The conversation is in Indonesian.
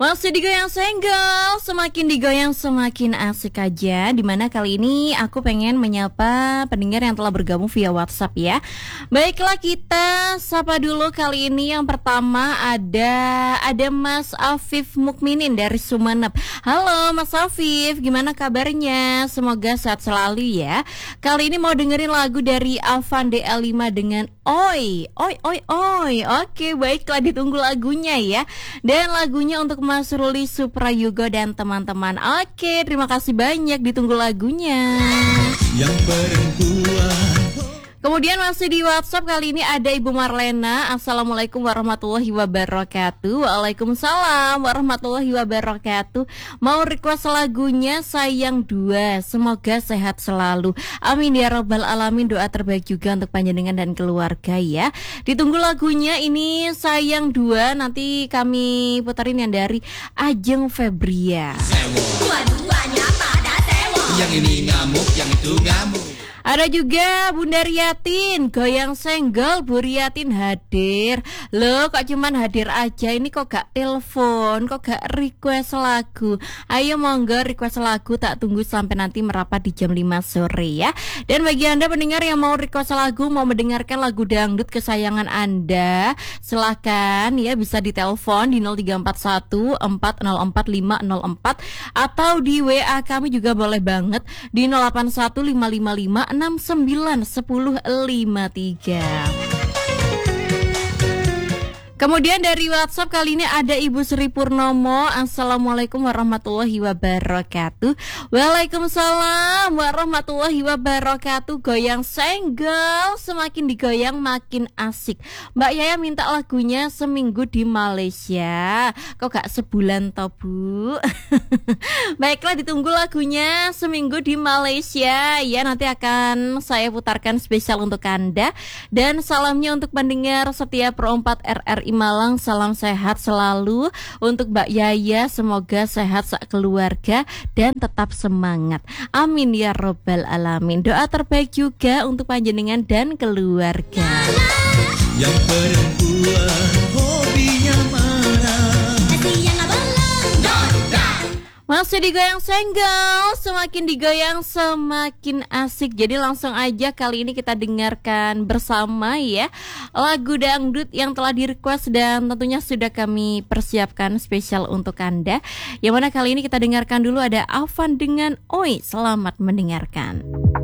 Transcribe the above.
Masih digoyang senggol, semakin digoyang semakin asik aja. Dimana kali ini aku pengen menyapa pendengar yang telah bergabung via WhatsApp ya. Baiklah, kita sapa dulu kali ini. Yang pertama ada Mas Afif Mukminin dari Sumeneb. Halo Mas Afif, gimana kabarnya? Semoga sehat selalu ya. Kali ini mau dengerin lagu dari Avan DL5 dengan Oi. Oke, baiklah, ditunggu lagunya ya. Dan lagunya untuk Mas Ruli Suprayugo dan teman-teman. Oke, terima kasih banyak, ditunggu lagunya. Yang perempuan. Kemudian masih di WhatsApp kali ini ada Ibu Marlena. Assalamualaikum warahmatullahi wabarakatuh. Waalaikumsalam warahmatullahi wabarakatuh. Mau request lagunya Sayang 2. Semoga sehat selalu. Amin ya rabbal alamin. Doa terbaik juga untuk panjenengan dan keluarga ya. Ditunggu lagunya ini Sayang 2. Nanti kami putarin yang dari Ajeng Febria. Dua-duanya pada sewa. Yang ini ngamuk, yang itu ngamuk. Ada juga Bunda Riatin, goyang senggol. Bu Riatin hadir. Loh, kok cuman hadir aja, ini kok gak telepon, kok gak request lagu. Ayo monggo request lagu, tak tunggu sampai nanti merapat di jam 5 sore ya. Dan bagi Anda pendengar yang mau request lagu, mau mendengarkan lagu dangdut kesayangan Anda, silakan ya, bisa ditelepon di 0341 404 504 atau di WA kami juga boleh banget di 081 555 691053. Kemudian dari WhatsApp kali ini ada Ibu Sri Purnomo. Assalamualaikum warahmatullahi wabarakatuh. Waalaikumsalam warahmatullahi wabarakatuh. Goyang senggol, semakin digoyang makin asik. Mbak Yaya minta lagunya Seminggu di Malaysia. Kok gak sebulan toh Bu? Baiklah, ditunggu lagunya Seminggu di Malaysia ya. Nanti akan saya putarkan spesial untuk Anda. Dan salamnya untuk pendengar setia Pro 4 RRI Malang, salam sehat selalu untuk Mbak Yaya, semoga sehat sekeluarga dan tetap semangat. Amin ya robbal alamin. Doa terbaik juga untuk panjenengan dan keluarga. Yang perempuan hobinya mana? Masih digoyang senggol, semakin digoyang semakin asik. Jadi langsung aja kali ini kita dengarkan bersama ya lagu dangdut yang telah direquest dan tentunya sudah kami persiapkan spesial untuk Anda. Yang mana kali ini kita dengarkan dulu ada Avan dengan Oi. Selamat mendengarkan.